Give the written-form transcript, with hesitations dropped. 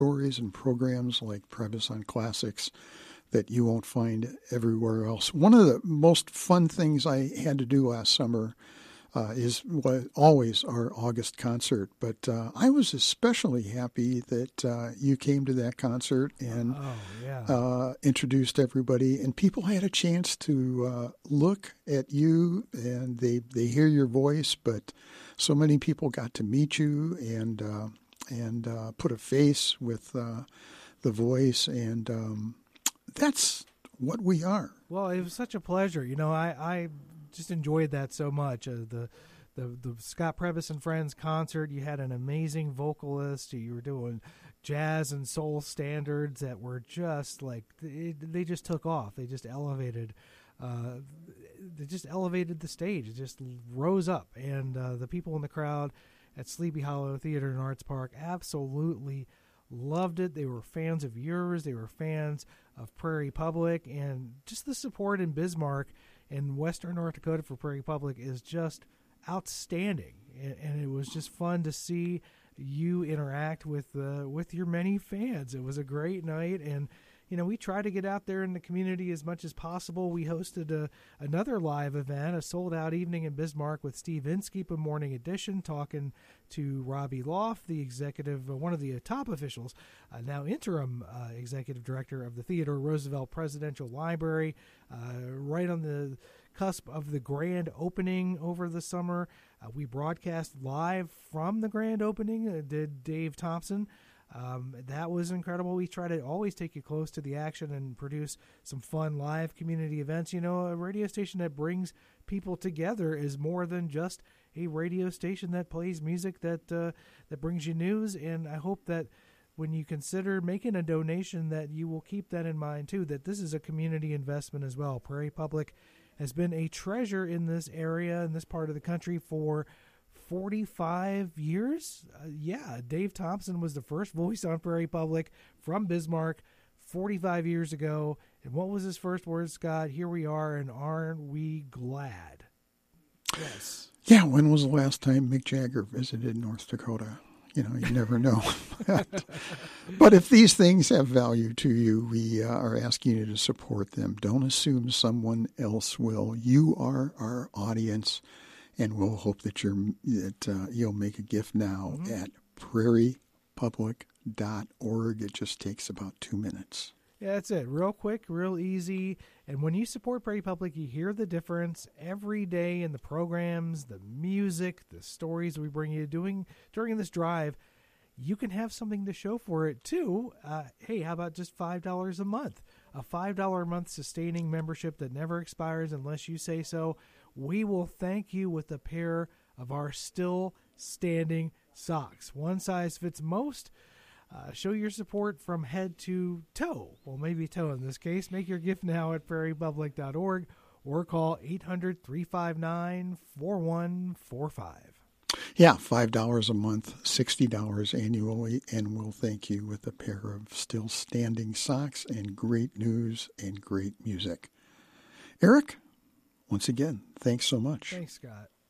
stories and programs like Previs on Classics that you won't find everywhere else. One of the most fun things I had to do last summer is always our August concert. But I was especially happy that you came to that concert and introduced everybody. And people had a chance to look at you, and they hear your voice. But so many people got to meet you and put a face with the voice. And that's what we are. Well, it was such a pleasure. I just enjoyed that so much. The Scott Previs and Friends concert, you had an amazing vocalist. You were doing jazz and soul standards that were just like, they just took off. They just elevated the stage. It just rose up. And the people in the crowd at Sleepy Hollow Theater and Arts Park absolutely loved it. They were fans of yours. They were fans of Prairie Public, and just the support in Bismarck and Western North Dakota for Prairie Public is just outstanding. And it was just fun to see you interact with your many fans. It was a great night, and we try to get out there in the community as much as possible. We hosted another live event, a sold-out evening in Bismarck with Steve Inskeep of Morning Edition, talking to Robbie Loft, the executive, one of the top officials, now interim executive director of the Theodore Roosevelt Presidential Library, right on the cusp of the grand opening over the summer. We broadcast live from the grand opening, did Dave Thompson. That was incredible. We try to always take you close to the action and produce some fun live community events. A radio station that brings people together is more than just a radio station that plays music that brings you news. And I hope that when you consider making a donation that you will keep that in mind too, that this is a community investment as well. Prairie Public has been a treasure in this area, in this part of the country for 45 years. Dave Thompson was the first voice on Prairie Public from Bismarck 45 years ago. And what was his first words, Scott? Here we are, and aren't we glad? Yes. Yeah, when was the last time Mick Jagger visited North Dakota? You never know. But if these things have value to you, we are asking you to support them. Don't assume someone else will. You are our audience. And we'll hope that you'll make a gift now at prairiepublic.org. It just takes about 2 minutes. Yeah, that's it. Real quick, real easy. And when you support Prairie Public, you hear the difference every day in the programs, the music, the stories we bring you during this drive. You can have something to show for it, too. Hey, how about just $5 a month? A $5 a month sustaining membership that never expires unless you say so. We will thank you with a pair of our still standing socks. One size fits most. Show your support from head to toe. Well, maybe toe in this case. Make your gift now at prairiepublic.org or call 800-359-4145. Yeah, $5 a month, $60 annually, and we'll thank you with a pair of still standing socks and great news and great music. Eric, once again, thanks so much. Thanks, Scott.